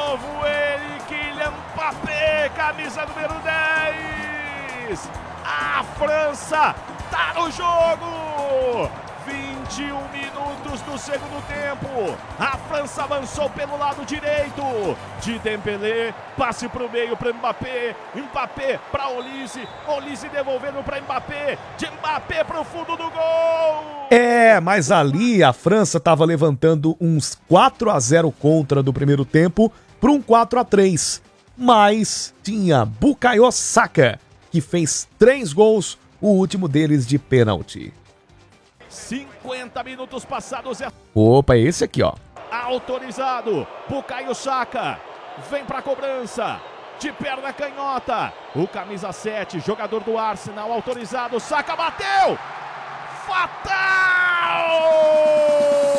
novo ele, Kylian Mbappé, camisa número 10. A França tá no jogo. 21 minutos do segundo tempo. A França avançou pelo lado direito. De Dembélé, passe para o meio para Mbappé. Mbappé para Olise. Olise devolvendo para Mbappé. De Mbappé para o fundo do gol. Mas ali a França estava levantando uns 4-0 contra do primeiro tempo para um 4-3. Mas tinha Bukayo Saka, que fez 3 gols, o último deles de pênalti. 50 minutos passados. Opa, esse aqui, ó. Autorizado. Bukayo Saka. Vem pra cobrança. De perna canhota. O camisa 7, jogador do Arsenal, autorizado. Saka bateu. Fatal!